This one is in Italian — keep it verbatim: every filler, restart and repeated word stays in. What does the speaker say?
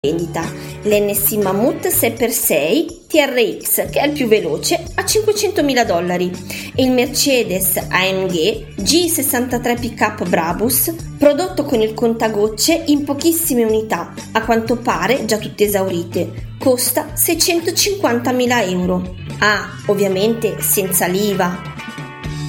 vendita, l'N S Mammut sei per sei T R X, che è il più veloce, a cinquecentomila dollari, e il Mercedes A M G G sessantatré Pickup Brabus, prodotto con il contagocce in pochissime unità, a quanto pare già tutte esaurite, costa seicentocinquantamila euro. Ah, ovviamente senza l'I V A.